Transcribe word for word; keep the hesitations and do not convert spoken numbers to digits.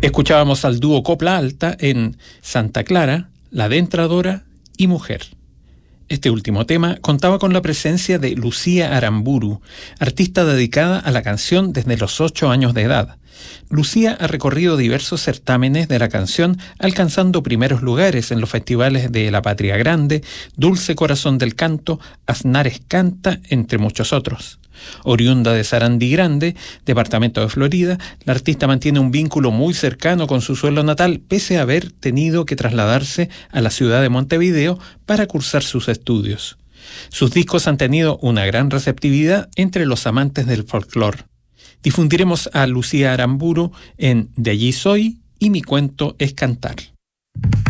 Escuchábamos al dúo Copla Alta en Santa Clara, La Dentradora y Mujer. Este último tema contaba con la presencia de Lucía Aramburu, artista dedicada a la canción desde los ocho años de edad. Lucía ha recorrido diversos certámenes de la canción, alcanzando primeros lugares en los festivales de La Patria Grande, Dulce Corazón del Canto, Aznares Canta, entre muchos otros. Oriunda de Sarandí Grande, departamento de Florida, la artista mantiene un vínculo muy cercano con su suelo natal, pese a haber tenido que trasladarse a la ciudad de Montevideo para cursar sus estudios. Sus discos han tenido una gran receptividad entre los amantes del folclore. Difundiremos a Lucía Aramburu en De allí soy y Mi cuento es cantar.